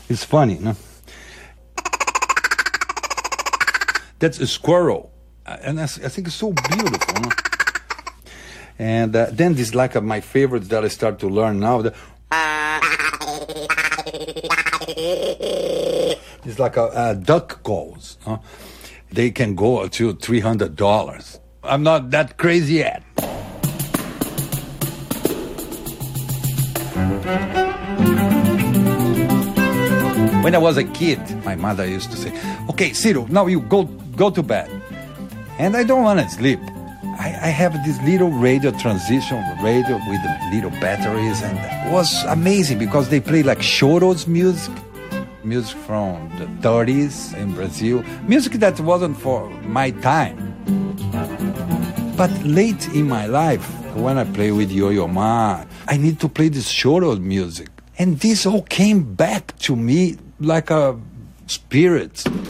It's funny, no? That's a squirrel. And I think it's so beautiful, no? And then this like my favorites that I start to learn now. It's like a duck calls. Huh? They can go to $300. I'm not that crazy yet. When I was a kid, my mother used to say, "Okay, Ciro, now you go to bed." And I don't want to sleep. I have this little radio transition radio with the little batteries, and it was amazing because they play like choros music from the 30s in Brazil, music that wasn't for my time. But late in my life, when I play with Yo-Yo Ma, I need to play this choro music. And this all came back to me like a spirit.